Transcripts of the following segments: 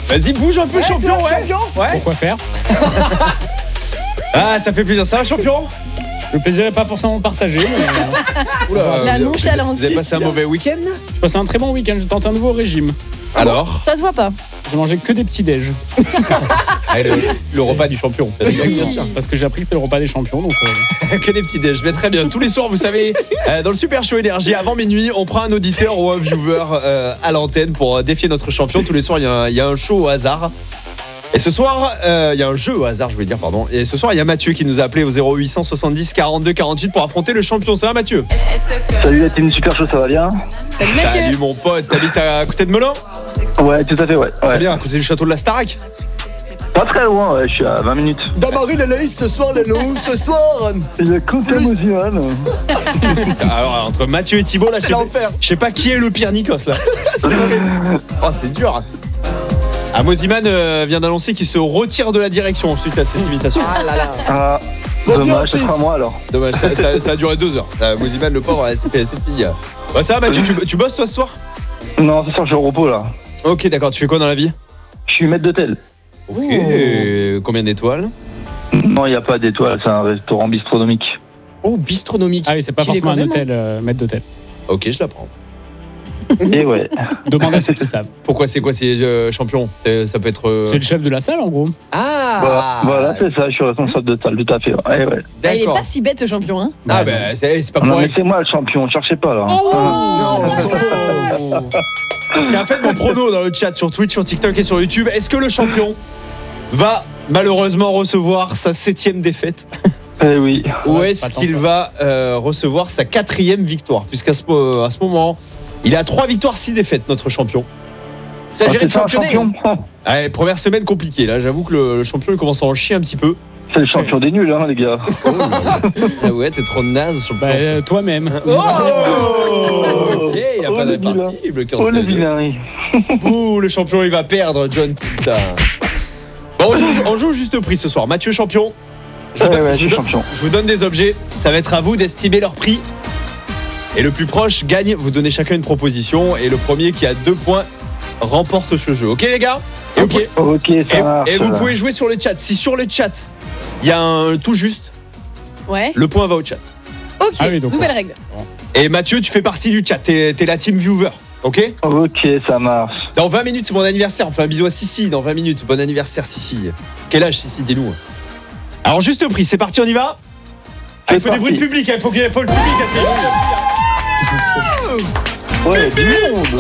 Vas-y, bouge un peu, champion, ouais. Pourquoi faire? Ah, ça fait plaisir, ça va, champion? Le plaisir n'est pas forcément partagé. Mais... Oula, La nonchalance. Vous avez passé un mauvais week-end? Je passais un très bon week-end, je tente un nouveau régime. Alors? Ça se voit pas. J'ai mangé que des petits déj. Ah, le repas du champion. Bien sûr. Parce que j'ai appris que c'était le repas des champions. Donc Que des petits déj, mais très bien. Tous les soirs, vous savez, dans le Super Show Énergie, avant minuit, on prend un auditeur ou un viewer à l'antenne pour défier notre champion. Tous les soirs, il y a un show au hasard. Et ce soir, il y a un jeu au hasard, je voulais dire, pardon. Et ce soir, il y a Mathieu qui nous a appelé au 0800 70 42 48 pour affronter le champion. Ça va, Mathieu? Salut la team Super Show, ça va bien? Salut Mathieu. Salut mon pote, t'habites à côté de Melun? Ouais, tout à fait, ouais. Très bien, à côté du château de la Starac. Pas très loin, ouais, je suis à 20 minutes. Damary Lelaïs ce soir, les loups, ce soir. Il y a Quentin Moziman. Alors, entre Mathieu et Thibaut, là, C'est l'enfer. je sais pas qui est le pire Nikos, là. Oh, c'est dur. Ah, Moziman vient d'annoncer qu'il se retire de la direction suite à cette imitation. Ah là là. Ah, dommage, ça sera moi alors. Dommage, ça a duré 2 heures. Moziman, le pauvre, c'est fini. Bah, ça va, Mathieu, tu bosses toi ce soir? Non, ce soir je suis au repos là. Ok, d'accord, tu fais quoi dans la vie? Je suis maître d'hôtel. Ok, combien d'étoiles? Non, il n'y a pas d'étoiles, c'est un restaurant bistronomique. Oh, bistronomique. ah oui, c'est pas Stylé forcément un quand même, hôtel, maître d'hôtel. Ok, je la prends. Et ouais. Demande à ceux qui savent. Pourquoi c'est quoi, c'est champion? Ça peut être. C'est le chef de la salle en gros. Ah Voilà, c'est ça, je suis responsable de salle, tout à fait. Ouais, ouais. Ah, il est D'accord. pas si bête ce champion, hein. Ah, bah, c'est pas pour Non, mais rien. c'est moi le champion, cherchez pas là. Qui a fait mon prono dans le chat sur Twitch, sur TikTok et sur YouTube. Est-ce que le champion va malheureusement recevoir sa 7e défaite Eh oui. ou Ouais, c'est est-ce pas tant qu'il ça. va recevoir sa 4e victoire? Puisqu'à ce moment, il a 3 victoires, 6 défaites, notre champion. Il s'agirait de C'est ça, un championner. champion. Allez, première semaine compliquée là, j'avoue que le champion il commence à en chier un petit peu. C'est le champion des nuls, hein, les gars. Ah ouais, t'es trop naze, champion. Bah, toi-même. Oh ok, il a Oh, pas le de partie, vilain. bloqué en Oh le stage. vilain. Ouh, le champion il va perdre, John Pisa. Bon, on joue au juste prix ce soir. Mathieu champion. Je vous Ouais, donne- ouais, je je vous suis donne- champion. je vous donne des objets. Ça va être à vous d'estimer leur prix. Et le plus proche gagne. Vous donnez chacun une proposition. Et le premier qui a 2 points remporte ce jeu. Ok les gars? Et Ok. Ok, ça marche. et vous pouvez jouer sur le chat. Si sur le chat il y a un tout juste, Ouais. le point va au chat. Ok, Ah oui, donc, nouvelle ouais. règle. Et Mathieu, tu fais partie du chat. T'es la team viewer. Ok? Ok, ça marche. Dans 20 minutes, c'est mon anniversaire. On fait un bisou à Sissi dans 20 minutes. Bon anniversaire, Sissi. Quel âge, Sissi? Dis-nous. Alors, juste prix, c'est parti, on y va? Ah, il faut des bruits de public, il faut le public. Ouais, du monde.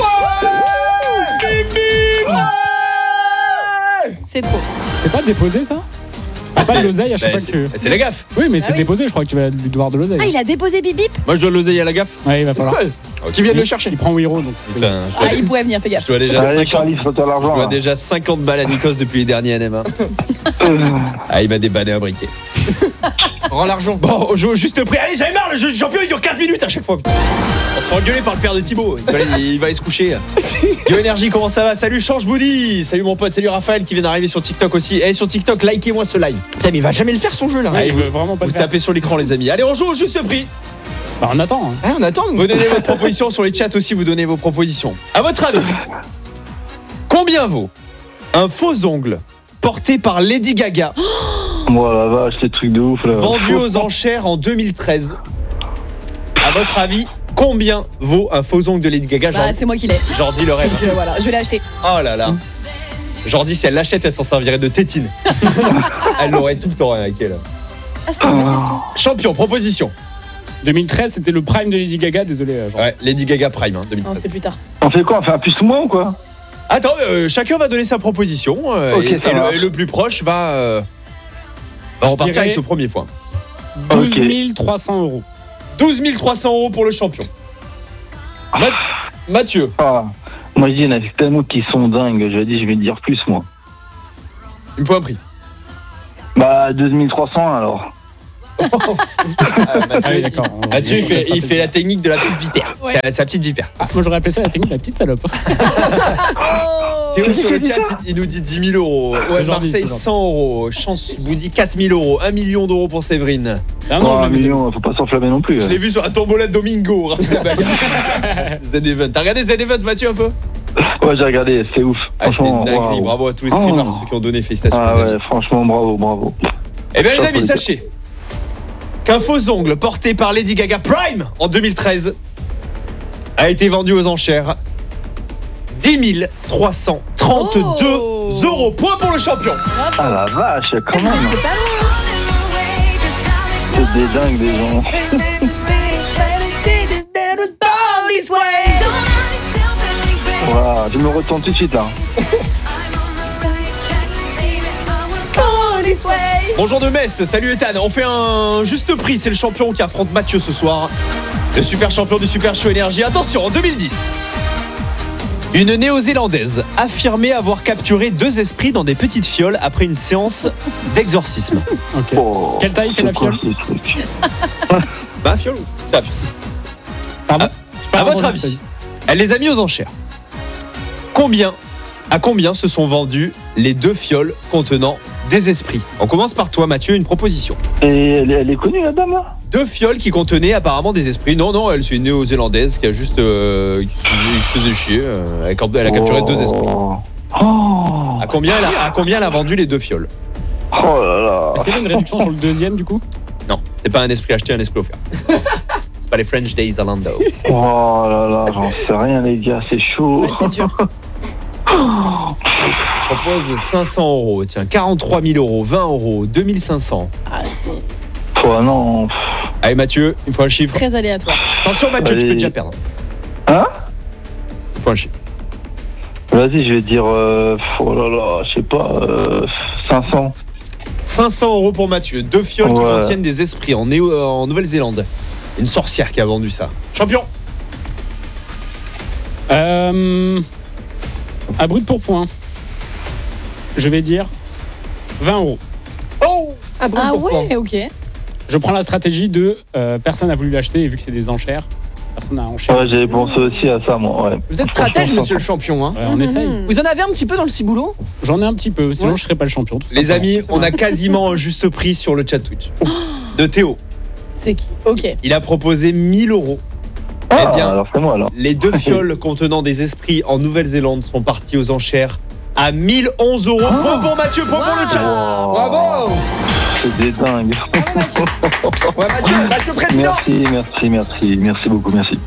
C'est trop. C'est pas déposé ça? Ah, pas de l'oseille à chaque fois que tu. C'est la gaffe. Oui, mais c'est oui. déposé, je crois que tu vas lui devoir de l'oseille. Ah, il a déposé Bip Bip. Moi, je dois l'oseille à la gaffe. Ouais, il va falloir. Qui viennent le chercher. Il prend Wiro donc. Putain, Ah, il pourrait venir, fais je gaffe. dois déjà Allez, 50. Charlie, faut-toi Je l'argent. dois là. déjà 50 balles à Nikos depuis les derniers NM1. Ah, il m'a débanné un briquet. Rends l'argent. Bon, on joue au juste prix. Allez, j'avais marre, le jeu du champion il dure 15 minutes à chaque fois. On se fait engueuler par le père de Thibaut. Il va aller se coucher. Yo Énergie, comment ça va? Salut Change Boudy. Salut mon pote, salut Raphaël qui vient d'arriver sur TikTok aussi. Et sur TikTok, likez-moi ce live. Putain, mais il va jamais le faire son jeu là. Ah, il veut vraiment pas Vous le faire. tapez sur l'écran les amis. Allez, on joue au juste prix. Bah, on attend. Hein. Ah, on attend. Vous donnez vos propositions sur les chats aussi, vous donnez vos propositions. À votre avis, combien vaut un faux ongle porté par Lady Gaga, Oh la vache, ces trucs de ouf là. vendu aux enchères en 2013? À votre avis, combien vaut un faux ongle de Lady Gaga? Bah, c'est moi qui l'ai. Jordi le rêve. Donc voilà, je l'ai acheté. Oh là là. Jordi, si elle l'achète, elle s'en servirait de tétine. Elle l'aurait tout le temps avec elle. Ah, c'est une bonne question. Champion, proposition. 2013, c'était le prime de Lady Gaga, désolé. Genre. Ouais, Lady Gaga Prime, hein, Non, 2013. c'est plus tard. On fait quoi? On fait un plus ou moins ou quoi? Attends, chacun va donner sa proposition Ok, ça marche. et le plus proche va repartir dirais- avec ce premier point. 12 Ok. 300 euros. 12 300 euros pour le champion. Mathieu. Ah, moi je dis, il y en a tellement qui sont dingues. Je vais dire plus moi. Il me faut un prix. Bah 2300 alors. Ah oui, d'accord. Mathieu, il fait la technique de la petite vipère. Ouais. Sa petite vipère. Ah, moi j'aurais appelé ça la technique de la petite salope. Oh Théo sur le chat, il nous dit 10 000 euros. Ouais, C'est gentil, Marseille, c'est gentil. 100 euros. Chance vous dit 4 000 euros. 1 million d'euros pour Séverine. Ah Oh, non, un mais million, faut pas s'enflammer non plus. Je l'ai vu sur la tombola Domingo. Z-Event. T'as regardé Z-Event, Mathieu, un peu? Ouais, j'ai regardé, c'est ouf. Ah, c'était Franchement, une dinguerie. waouh. Bravo à tous les streamers, tous ceux qui ont donné. Félicitations, Ah les amis. ouais, franchement, bravo. Eh bien, les Chapeau, amis, les gars. sachez qu'un faux ongle porté par Lady Gaga Prime en 2013 a été vendu aux enchères 10 332 euros. Point pour le champion. Ah la vache, quand Vous même. étiez pas loin. C'est des dingues, des gens. Waouh, je me retourne tout de suite là. Bonjour de Metz, salut Ethan. On fait un juste prix, c'est le champion qui affronte Mathieu ce soir. Le super champion du Super Show Énergie. Attention, en 2010, une néo-zélandaise affirmait avoir capturé 2 esprits dans des petites fioles après une séance d'exorcisme. Ok. Oh, Quelle taille fait la c'est quoi fiole? ce truc? Bah, fiole ou ta fiole? Pardon? À votre avis, elle les a mis aux enchères. À combien se sont vendus les 2 fioles contenant des esprits? On commence par toi, Mathieu, une proposition. Et elle est connue la dame là? 2 fioles qui contenaient apparemment des esprits. Non, elle c'est une néo-zélandaise qui a juste qui se faisait chier. Elle a capturé 2 esprits. Oh. À combien elle a vendu les 2 fioles? Oh là là. Est-ce qu'il y avait une réduction sur le deuxième du coup? Non, c'est pas un esprit acheté, un esprit offert. C'est pas les French Days à Lando. Oh là là, j'en sais rien les gars, c'est chaud. Ouais, c'est dur. Je propose 500 euros. Tiens, 43 000 euros, 20 euros, 2500. Ah, c'est Oh non. Allez Mathieu, il faut un chiffre. très aléatoire. Attention Mathieu, tu Allez. peux déjà perdre. Hein? Il faut un chiffre. Vas-y, je vais dire, oh là là, je sais pas, 500. 500 euros pour Mathieu. 2 fioles qui Ouais. contiennent des esprits en Nouvelle-Zélande. Une sorcière qui a vendu ça. Champion. À brut pour point, je vais dire 20 euros. Oh, Ah ouais, ok. Je prends la stratégie de personne n'a voulu l'acheter et vu que c'est des enchères, personne n'a enchère. Ouais, j'avais pensé aussi à ça, moi, ouais. Vous êtes stratège, monsieur le champion. Hein. Ouais, on essaye. Vous en avez un petit peu dans le ciboulot? J'en ai un petit peu, sinon Ouais. je serais pas le champion. tout les simplement. amis, on a quasiment un juste prix sur le chat Twitch. De Théo. C'est qui? Ok. Il a proposé 1000 euros. Ah, Eh bien, alors c'est moi, alors. les 2 fioles contenant des esprits en Nouvelle-Zélande sont parties aux enchères à 1011 euros. Point pour Mathieu, point pour le chat. Bravo. C'est des dingues. Ouais, Mathieu président. Merci beaucoup, merci.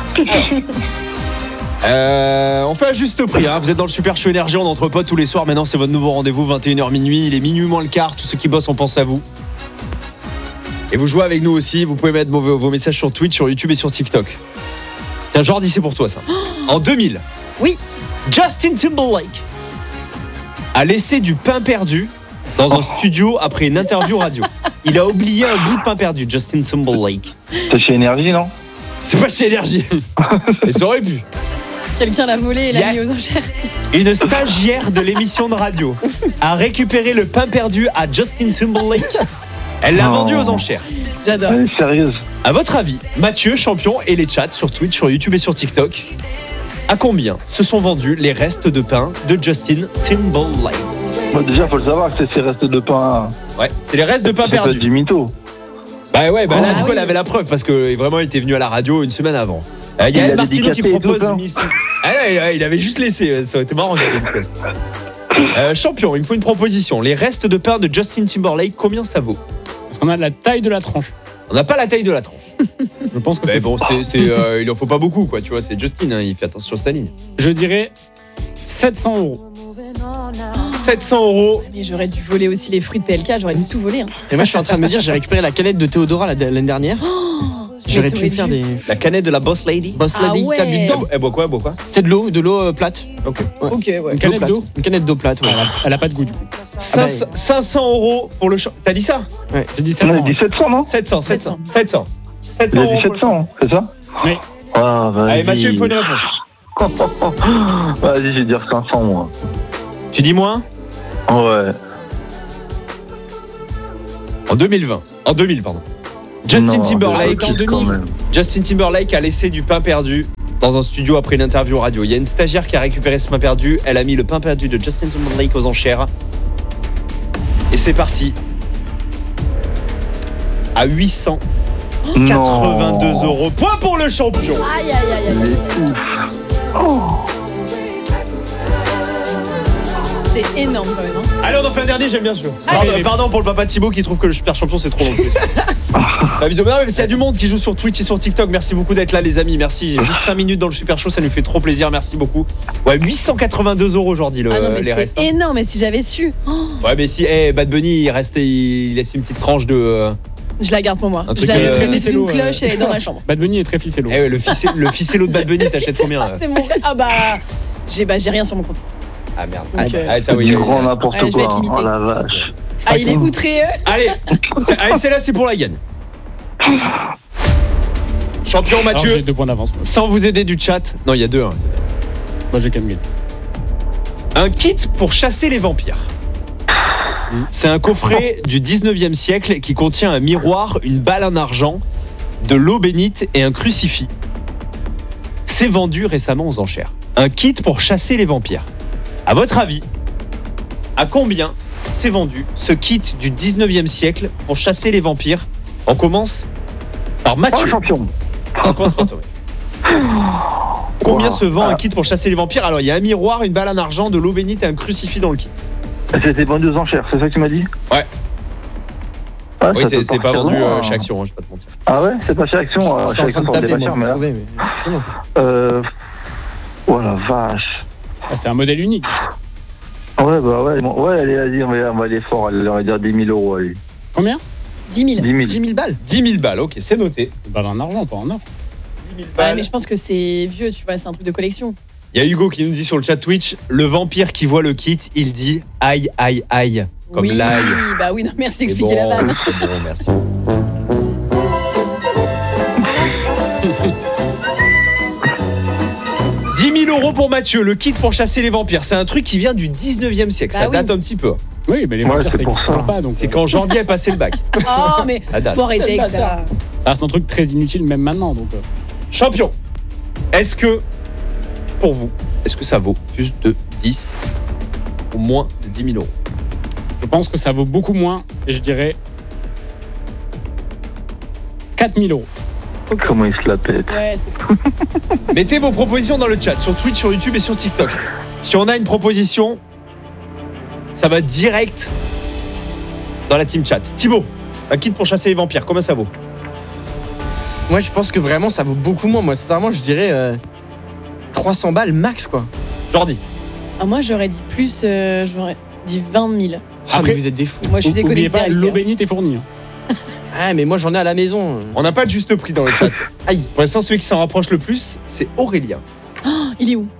On fait un juste prix, hein. Vous êtes dans le Super Show Énergie, on est entre potes tous les soirs. Maintenant, c'est votre nouveau rendez-vous, 21h minuit. Il est minuit moins le quart. Tous ceux qui bossent, on pense à vous. Et vous jouez avec nous aussi. Vous pouvez mettre vos messages sur Twitch, sur YouTube et sur TikTok. Tiens, Jordi, c'est pour toi, ça. En 2000, Oui. Justin Timberlake a laissé du pain perdu dans un studio après une interview radio. Il a oublié un bout de pain perdu, Justin Timberlake. C'est chez Énergie, non? C'est pas chez Énergie. Et ça aurait pu. Quelqu'un l'a volé et l'a Yeah. mis aux enchères. Une stagiaire de l'émission de radio a récupéré le pain perdu à Justin Timberlake. Elle l'a Oh. vendu aux enchères. J'adore. Elle est sérieuse. À votre avis, Mathieu, champion, et les chats sur Twitch, sur YouTube et sur TikTok, à combien se sont vendus les restes de pain de Justin Timberlake? Bon, déjà, faut le savoir que c'est ces restes de pain. Ouais, c'est les restes de pain C'est pas perdus. du mytho. Bah ouais, bah là, Ah du coup, oui. elle avait la preuve parce que vraiment, il était venu à la radio une semaine avant. Il y a Il a El Martino qui dédicacé et propose tout, 1000. Ah ouais, il avait juste laissé, ça aurait été marrant. qu'il dédicace. Champion, il me faut une proposition. Les restes de pain de Justin Timberlake, combien ça vaut? Parce qu'on a de la taille de la tranche. On n'a pas la taille de la tranche. Je pense que Mais c'est bon, il en faut pas beaucoup, quoi. Tu vois, c'est Justin, hein, il fait attention sur sa ligne. Je dirais 700 euros. 700 euros. Mais j'aurais dû voler aussi les fruits de PLK, j'aurais dû tout voler. Hein. Et moi, je suis en train de me dire, j'ai récupéré la canette de Théodora l'année dernière. J'aurais Mais pu me t'aurais faire dû. des La canette de la Boss Lady. Boss Ah Lady. ouais. T'as bu dedans? Elle boit quoi? C'était de l'eau plate. Ok. Ouais. Ok, ouais. Une canette plate. d'eau. Une canette d'eau plate, ouais. Elle a pas de goût du coup. 500 euros pour le champ. T'as dit ça? J'ai dit On a 700. dit 700, non? 700. 700 Il a euros. dit 700, c'est ça? Oui. Ah, vas-y. Allez, Mathieu, il faut une réponse. Vas-y, je vais dire 500, moi. Tu dis moins? Ouais. En 2020. En 2000, pardon. Justin Non, Timberlake. en 2000. quand même. Justin Timberlake a laissé du pain perdu dans un studio après une interview radio. Il y a une stagiaire qui a récupéré ce pain perdu. Elle a mis le pain perdu de Justin Timberlake aux enchères. Et c'est parti. À 882 euros. Point pour le champion. Aïe, aïe, aïe, aïe, aïe. C'est énorme quand même. Hein. Allez, on en fait un dernier, j'aime bien ce jeu. Allez. Pardon pour le papa de Thibaut qui trouve que le super champion c'est trop long. Bah, bisous. Non, mais s'il y a du monde qui joue sur Twitch et sur TikTok, merci beaucoup d'être là les amis, merci. J'ai juste 5 minutes dans le super show, ça nous fait trop plaisir, merci beaucoup. Ouais, 882 € aujourd'hui Ah non, mais les c'est restes. énorme, mais si j'avais su. Oh, Ouais, mais si Bad Bunny il laisse une petite tranche de je la garde pour moi. Un Je truc, la mets très sous ficello, une cloche et dans ma chambre. Bad Bunny est très ficello. ouais, le ficello de Bad Bunny, t'achètes combien Ah, c'est mon vrai. Ah bah. J'ai rien sur mon compte. Ah merde. Donc, Ah, ça C'est oui. du grand n'importe Ouais, je vais quoi. être limité. Oh la vache. Ah, il est outré. Allez, c'est là, c'est pour la gagne. Champion Alors, Mathieu, j'ai 2 points d'avance. Moi, sans vous aider du chat. Non, il y a 2. Moi j'ai 4 000. Un kit pour chasser les vampires. C'est un coffret du 19e siècle qui contient un miroir, une balle en argent, de l'eau bénite et un crucifix. C'est vendu récemment aux enchères. Un kit pour chasser les vampires. À votre avis, à combien c'est vendu ce kit du 19e siècle pour chasser les vampires? On commence par Oh, Mathieu. champion. On commence par toi. Combien Wow. se vend un kit pour chasser les vampires? Alors, il y a un miroir, une balle en argent, de l'eau bénite et un crucifix dans le kit. C'était vendu aux enchères, c'est ça que tu m'as dit? Ouais. Ouais, Oui, ça peut c'est pas partir vendu loin, hein. chez Action, je vais pas te mentir. Ah ouais, c'est pas chez Action. Je Chez suis en train Action, de ça taper, vendait pas moi, cher, pour mais là. trouver, mais c'est bon. Oh la vache. Ah, c'est un modèle unique. Ouais, bah ouais, bon, ouais, allez, vas-y, on va aller fort, allez, on va dire 10 000 €, allez. Combien? 10 000. 10 000. 10 000 balles. 10 000 balles, ok, c'est noté. C'est pas en argent, pas en or. 10 000 Ouais, balles. mais je pense que c'est vieux, tu vois, c'est un truc de collection. Il y a Hugo qui nous dit sur le chat Twitch, le vampire qui voit le kit, il dit aïe, aïe, aïe. Comme oui, l'ail. bah oui, non, merci C'est d'expliquer la vanne. c'est bon, merci. « 10 000 € pour Mathieu, le kit pour chasser les vampires. C'est un truc qui vient du 19e siècle, Bah ça oui. date un petit peu. Oui, mais les Ouais, vampires c'est ça pour existe ça. pas. Donc, C'est quand Jordi a passé le bac. Oh, mais Ça date. faut arrêter avec ça. ça reste un truc très inutile même maintenant. Donc, Champion, est-ce que, pour vous, est-ce que ça vaut plus de 10 ou moins de 10 000 €? je pense que ça vaut beaucoup moins. Et je dirais 4 000 €. Comment il se la pète. Ouais, c'est fou. Mettez vos propositions dans le chat, sur Twitch, sur YouTube et sur TikTok. Si on a une proposition, ça va direct dans la team chat. Thibaut, un kit pour chasser les vampires, combien ça vaut? Moi, je pense que vraiment, ça vaut beaucoup moins. Moi, sincèrement, je dirais 300 balles max, quoi. Jordi. Ah, moi, j'aurais dit plus, j'aurais dit 20 000. Ah, Après- mais vous êtes des fous. Moi, je suis Oubliez déconnectée. pas, avec l'eau elle. bénite est fournie. hein. Ah, mais moi, j'en ai à la maison. On n'a pas de juste prix dans le chat. Aïe. Pour l'instant, celui qui s'en rapproche le plus, c'est Aurélien. Il est où?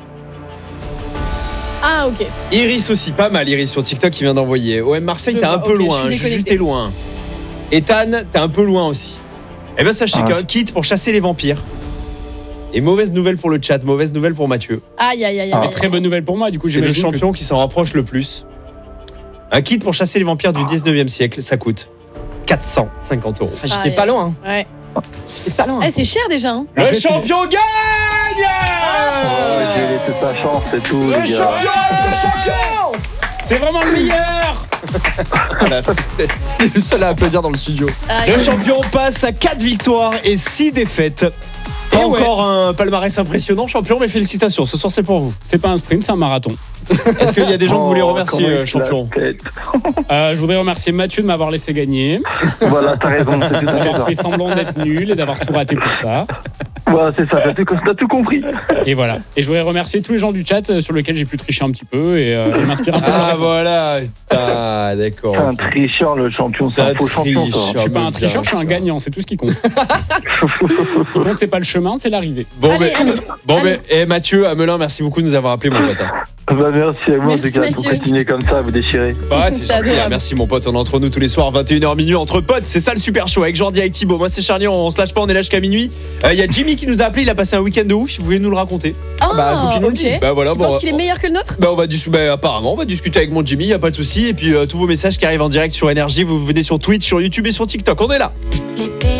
Ah, ok. Iris aussi, pas mal Iris sur TikTok qui vient d'envoyer. OM Marseille, Je t'es un vois, peu ok, je loin. suis Juju, déconnectée. t'es loin. Ethan, t'es un peu loin aussi. Eh ben sachez Ouais. qu'un kit pour chasser les vampires. Et mauvaise nouvelle pour le chat, mauvaise nouvelle pour Mathieu. Aïe, aïe, aïe, Ah. aïe. Très bonne nouvelle pour moi. Du coup, C'est le j'imagine que champion qui s'en rapproche le plus. Un kit pour chasser les vampires du 19e siècle, ça coûte 450 €. Ah, j'étais Aïe. pas loin. Hein. Ouais. J'étais pas loin. Eh, c'est cher déjà, hein. Le Après, c'est- champion gagne Ouais, c'est ta chance et tout, Le les gars. champion le champion c'est vraiment le meilleur. La tristesse. Je suis le seul à applaudir dans le studio. Aïe. Le champion passe à 4 victoires et 6 défaites. Pas Et ouais. encore un palmarès impressionnant, champion, mais félicitations. Ce soir, c'est pour vous. C'est pas un sprint, c'est un marathon. Est-ce qu'il y a des gens que vous voulez Oh, remercier, comment il se la champion? pète. Je voudrais remercier Mathieu de m'avoir laissé gagner, Voilà, t'as raison, c'est tout à fait d'avoir ça. fait semblant d'être nul et d'avoir tout raté pour ça. Voilà, c'est ça, t'as tout compris. Et voilà. Et je voudrais remercier tous les gens du chat sur lesquels j'ai pu tricher un petit peu et m'inspirer un peu de leur Ah réponse. voilà, ah, d'accord. C'est un tricheur, le champion. C'est un faux champion, toi. Je suis pas un tricheur, je suis un gagnant, c'est tout ce qui compte. Ce qui compte, c'est pas le chemin, c'est l'arrivée. Bon, Allez, mais, allez. bon, Allez. mais Mathieu, Amelin, merci beaucoup de nous avoir appelé, mon pote. Bah, merci à vous, en Merci, tout cas, Mathieu. pour continuer comme ça, vous déchirez. Bah, c'est C'est gentil, adorable. hein. Merci, mon pote. On est entre nous tous les soirs, 21h minuit, entre potes. C'est ça le super show avec Jordi, avec Thibaut. Moi, c'est Charnier, on se lâche pas, on est là jusqu'à minuit. Il y a Jimmy qui nous a appelé, il a passé un week-end de ouf. Vous voulez nous le raconter? Ah, Bah, faut qu'il nous le ok. dise. Bah voilà, Tu bon. penses qu'il est meilleur que le nôtre? Bah, apparemment, on va discuter avec mon Jimmy, y a pas de souci. Et puis, tous vos messages qui arrivent en direct sur Énergie, vous venez sur Twitch, sur YouTube et sur TikTok. On est là. L'été